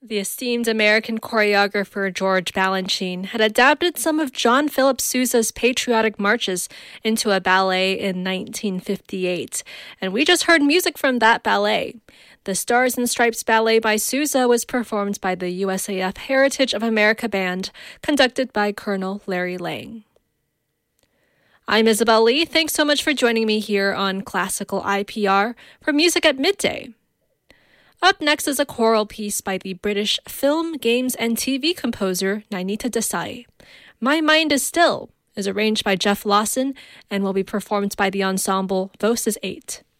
The esteemed American choreographer George Balanchine had adapted some of John Philip Sousa's patriotic marches into a ballet in 1958, and we just heard music from that ballet. The Stars and Stripes Ballet by Sousa was performed by the USAF Heritage of America Band, conducted by Colonel Larry Lang. I'm Isabel Lee. Thanks so much for joining me here on Classical IPR for Music at Midday. Up next is a choral piece by the British film, games, and TV composer Nainita Desai. My Mind is Still is arranged by Jeff Lawson and will be performed by the ensemble Voces 8.